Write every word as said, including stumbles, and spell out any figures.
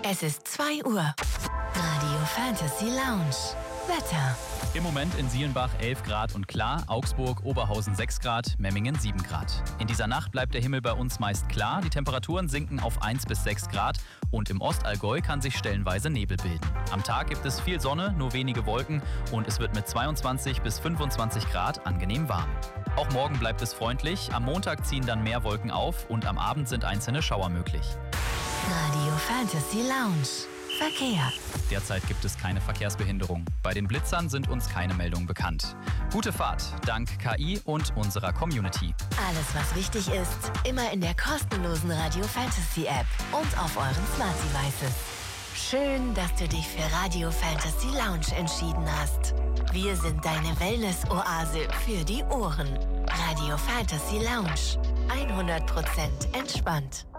Es ist zwei Uhr. Radio Fantasy Lounge. Wetter. Im Moment in Sielenbach elf Grad und klar, Augsburg, Oberhausen sechs Grad, Memmingen sieben Grad. In dieser Nacht bleibt der Himmel bei uns meist klar, die Temperaturen sinken auf eins bis sechs Grad und im Ostallgäu kann sich stellenweise Nebel bilden. Am Tag gibt es viel Sonne, nur wenige Wolken und es wird mit zweiundzwanzig bis fünfundzwanzig Grad angenehm warm. Auch morgen bleibt es freundlich, am Montag ziehen dann mehr Wolken auf und am Abend sind einzelne Schauer möglich. Radio Fantasy Lounge. Verkehr. Derzeit gibt es keine Verkehrsbehinderung. Bei den Blitzern sind uns keine Meldungen bekannt. Gute Fahrt, dank K I und unserer Community. Alles, was wichtig ist, immer in der kostenlosen Radio Fantasy App und auf euren Smart Devices. Schön, dass du dich für Radio Fantasy Lounge entschieden hast. Wir sind deine Wellness-Oase für die Ohren. Radio Fantasy Lounge. hundert Prozent entspannt.